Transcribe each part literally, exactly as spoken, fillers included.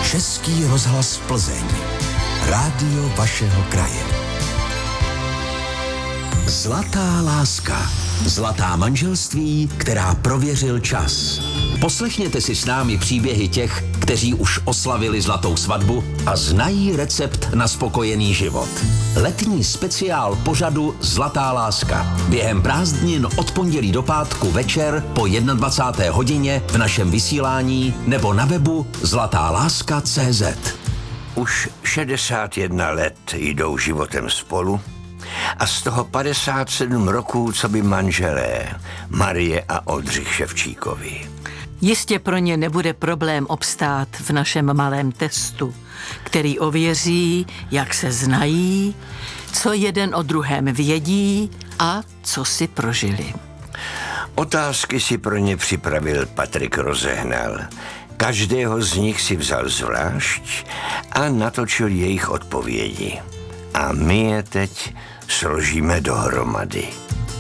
Český rozhlas Plzeň. Rádio vašeho kraje. Zlatá láska. Zlatá manželství, která prověřil čas. Poslechněte si s námi příběhy těch, kteří už oslavili zlatou svatbu a znají recept na spokojený život. Letní speciál pořadu Zlatá láska. Během prázdnin od pondělí do pátku večer po dvacáté první hodině v našem vysílání nebo na webu zlatá láska tečka cé zet. Už šedesát jedna let jdou životem spolu a z toho padesát sedm roků, co by manželé Marie a Oldřich Ševčíkovi. Jistě pro ně nebude problém obstát v našem malém testu, který ověří, jak se znají, co jeden o druhém vědí a co si prožili. Otázky si pro ně připravil Patrik Rozehnal. Každého z nich si vzal zvlášť a natočil jejich odpovědi. A my je teď složíme dohromady.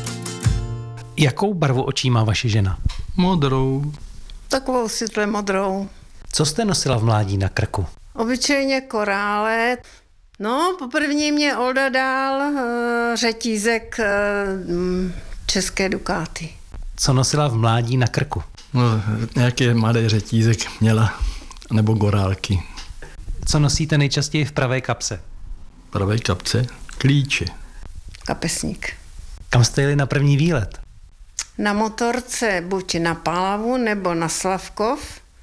Jakou barvu očí má vaše žena? Modrou. Takovou světle modrou. Co jste nosila v mládí na krku? Obyčejně korále. No, poprvní mě Olda dal uh, řetízek uh, české dukáty. Co nosila v mládí na krku? No, nějaký malý řetízek měla, nebo gorálky. Co nosíte nejčastěji v pravé kapse? V pravé kapse? Klíče. Kapesník. Kam jste jeli na první výlet? Na motorce buď na Palavu nebo na Slavkov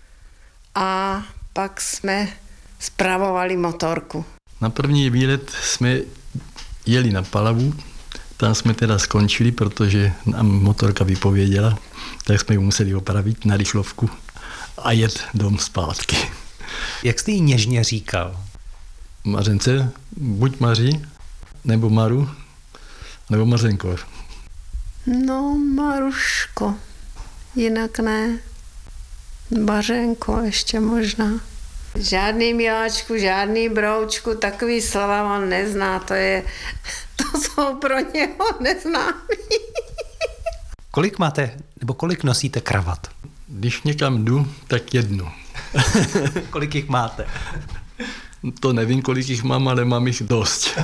a pak jsme spravovali motorku. Na první výlet jsme jeli na Palavu, tam jsme teda skončili, protože nám motorka vypověděla, tak jsme ji museli opravit na rychlovku a jet dom zpátky. Jak jste jí něžně říkal? Mařence, buď Maří, nebo Maru, nebo Mařenko. No, Maruško, jinak ne. Bařenko ještě možná. Žádný miláčku, žádný broučku, takový slova on nezná, to je, to jsou pro něho neznámý. Kolik máte, nebo kolik nosíte kravat? Když někam jdu, tak jednu. Kolik jich máte? To nevím, kolik jich mám, ale mám jich dost.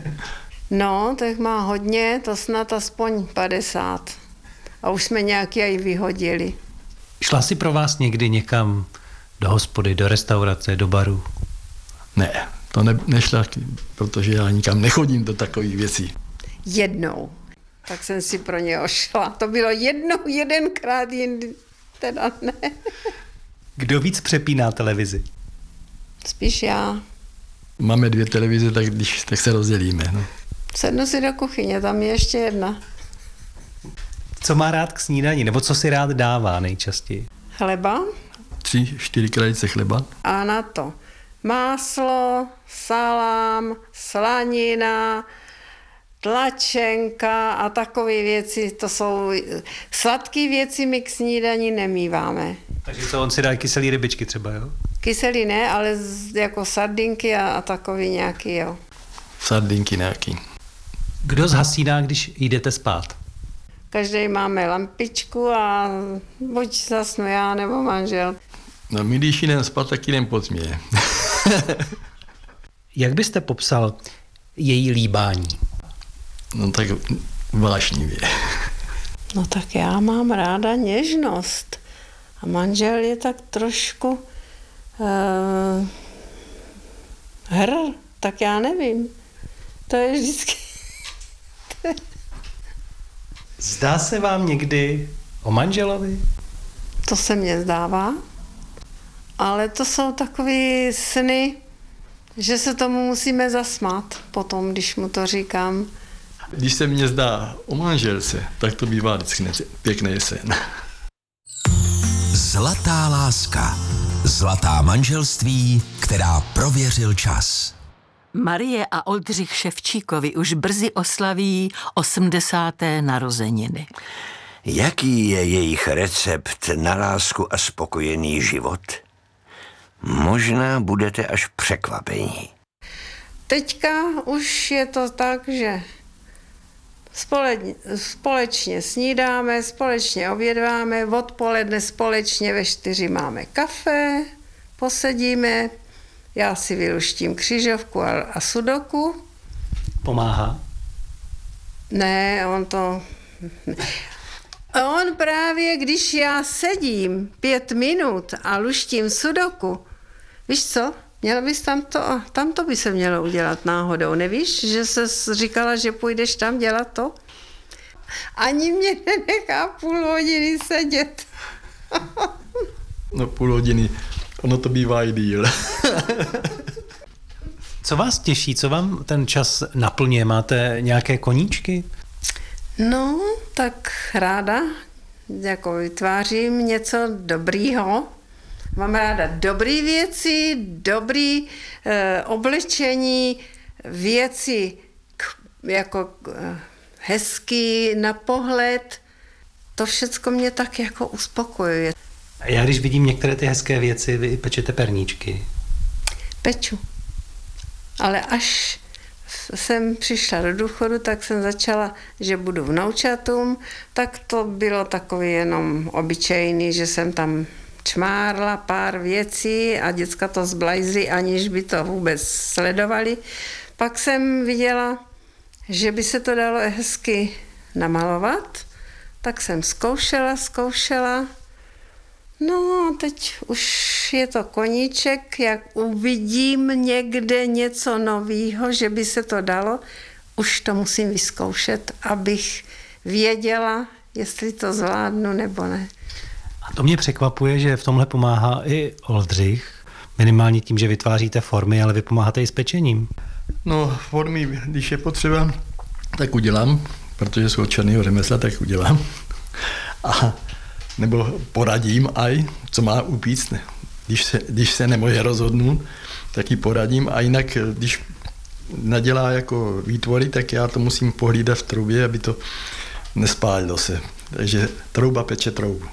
No, tak má hodně, to snad aspoň padesát. A už jsme nějaký i vyhodili. Šla si pro vás někdy někam do hospody, do restaurace, do baru? Ne, to ne, nešla, protože já nikam nechodím do takových věcí. Jednou. Tak jsem si pro něho šla. To bylo jednou, jedenkrát, jindy teda ne. Kdo víc přepíná televizi? Spíš já. Máme dvě televize, tak když tak se rozdělíme. No. Sednu si do kuchyně, tam je ještě jedna. Co má rád k snídani, nebo co si rád dává nejčastěji? Chleba. Tři, čtyři krajice chleba. A na to máslo, salám, slanina, tlačenka a takové věci. To jsou sladké věci, my k snídani nemýváme. Takže co, on si dá kyselý rybičky třeba, jo? Kyselý ne, ale z, jako sardinky a, a takový nějaký, jo. Sardinky nějaký. Kdo zhasíná, když jdete spát? Každý máme lampičku a buď zasnu já nebo manžel. No my když jdem spát, tak jdem pod mě. Jak byste popsal její líbání? No tak vášnivě. No tak já mám ráda něžnost. A manžel je tak trošku uh, hr, tak já nevím. To je vždycky... Zdá se vám někdy o manželovi? To se mně zdává, ale to jsou takové sny, že se tomu musíme zasmát potom, když mu to říkám. Když se mně zdá o manželce, tak to bývá vždycky pěkný sen. Zlatá láska. Zlatá manželství, která prověřil čas. Marie a Oldřich Ševčíkovi už brzy oslaví osmdesáté narozeniny. Jaký je jejich recept na lásku a spokojený život? Možná budete až překvapení. Teďka už je to tak, že společně, společně snídáme, společně obědváme, odpoledne společně ve čtyři máme kafe, posedíme, Já si vyluštím křižovku a, a sudoku. Pomáhá? Ne, on to... On právě, když já sedím pět minut a luštím sudoku, víš co, měla bys tam to, tam to by se mělo udělat náhodou, nevíš, že jsi říkala, že půjdeš tam dělat to? Ani mě nenechá půl hodiny sedět. No půl hodiny, ono to bývá i díl. Co vás těší, co vám ten čas naplňuje? Máte nějaké koníčky? No, tak ráda jako vytvářím něco dobrýho. Mám ráda dobré věci, dobré e, oblečení, věci k, jako e, hezký na pohled. To všecko mě tak jako uspokojuje. A já když vidím některé ty hezké věci, vy pečete perníčky. Peču. Ale až jsem přišla do důchodu, tak jsem začala, že budu vnoučatům, tak to bylo takový jenom obyčejný, že jsem tam čmárla pár věcí a děcka to zblajzly, aniž by to vůbec sledovali. Pak jsem viděla, že by se to dalo hezky namalovat, tak jsem zkoušela, zkoušela. No a teď už je to koníček, jak uvidím někde něco nového, že by se to dalo, už to musím vyzkoušet, abych věděla, jestli to zvládnu nebo ne. A to mě překvapuje, že v tomhle pomáhá i Oldřich, minimálně tím, že vytváříte formy, ale vy pomáháte i s pečením. No, formy, když je potřeba, tak udělám, protože jsou od černého řemesla, tak udělám. A nebo poradím aj, co má upíct, když se, když se nemůže rozhodnout, tak ji poradím a jinak, když nadělá jako výtvory, tak já to musím pohlídat v troubě, aby to nespálilo se. Takže trouba peče troubu.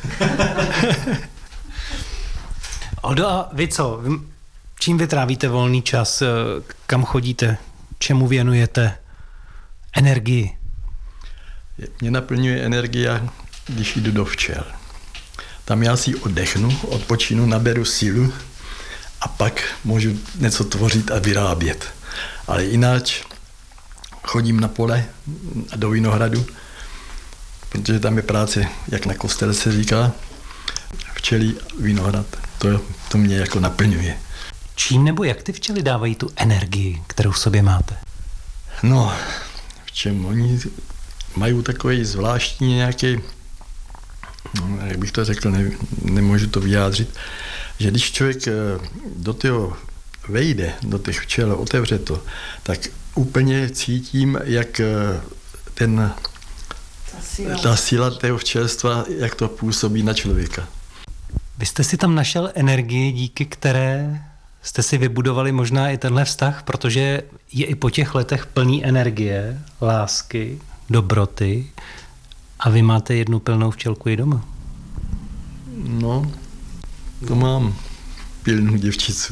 Oldo, a vy co? Čím vy trávíte volný čas? Kam chodíte? Čemu věnujete energii? Mě naplňuje energie, když jdu do včel. Tam já si oddechnu, odpočinu, naberu sílu a pak můžu něco tvořit a vyrábět. Ale jinak chodím na pole do vinohradu, protože tam je práce, jak na kostele se říká, včelí vinohrad. To, to mě jako naplňuje. Čím nebo jak ty včely dávají tu energii, kterou v sobě máte? No, v čem oni mají takový zvláštní nějaký, no, jak bych to řekl, ne, nemůžu to vyjádřit, že když člověk do toho vejde, do těch včel, otevře to, tak úplně cítím, jak ten, ta síla, ta síla toho včelstva, jak to působí na člověka. Vy jste si tam našel energii, díky které jste si vybudovali možná i tenhle vztah, protože je i po těch letech plný energie, lásky, dobroty a vy máte jednu pilnou včelku i doma. No, to mám pilnou děvčicu.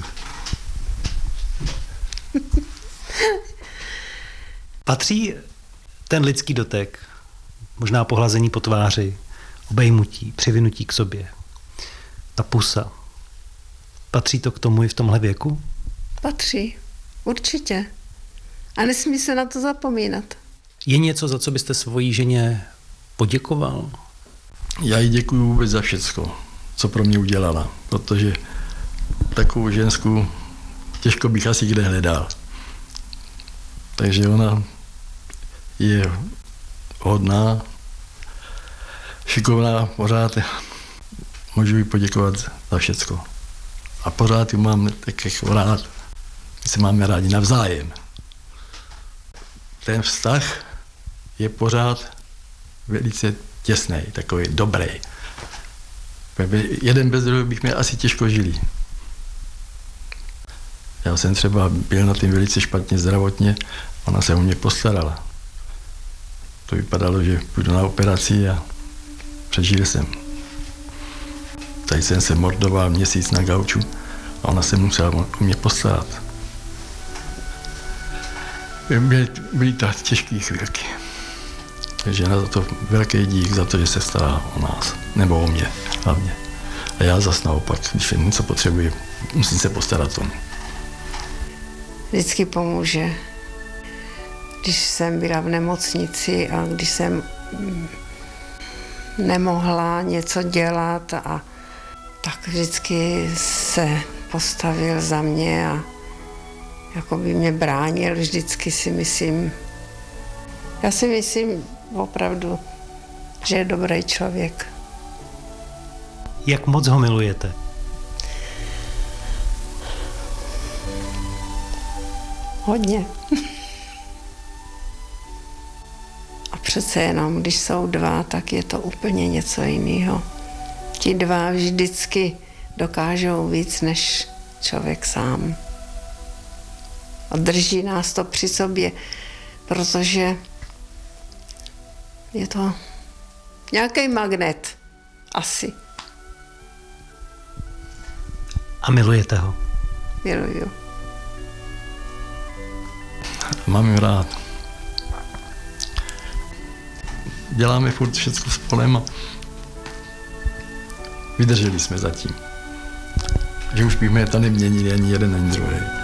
Patří ten lidský dotek, možná pohlazení po tváři, obejmutí, přivinutí k sobě, ta pusa. Patří to k tomu i v tomhle věku? Patří, určitě. A nesmí se na to zapomínat. Je něco, za co byste svojí ženě poděkoval? Já jí děkuju vůbec za všecko, co pro mě udělala, protože takovou ženskou těžko bych asi kde hledal. Takže ona je hodná, šikovná, pořád můžu jí poděkovat za všecko. A pořád ji mám tak jako rád. My se máme rádi navzájem. Ten vztah je pořád velice těsný, takový dobrý. Jeden bez druhého bych měl asi těžko žili. Já jsem třeba byl na tím velice špatně zdravotně, ona se o mě postarala. To vypadalo, že půjdu na operaci a přežil jsem. Tady jsem se mordoval měsíc na gauču a ona se musela o mě postarat. Byly, byly to těžké chvílky. Takže na to velký dík za to, že se stará o nás, nebo o mě hlavně. A já zas naopak, když něco potřebuji, musím se postarat o mě. vždycky pomůže. Když jsem byla v nemocnici a když jsem nemohla něco dělat, a tak vždycky se postavil za mě a jako by mě bránil, vždycky si myslím. Já si myslím opravdu, že je dobrý člověk. Jak moc ho milujete? Hodně. A přece jenom, když jsou dva, tak je to úplně něco jiného. Ti dva vždycky dokážou víc než člověk sám. A drží nás to při sobě, protože je to nějaký magnet. Asi. A milujete ho? Miluju. Mám ji rád. Děláme furt všechno spolem a vydrželi jsme zatím. Že už bychom to neměnili ani jeden, ani druhý.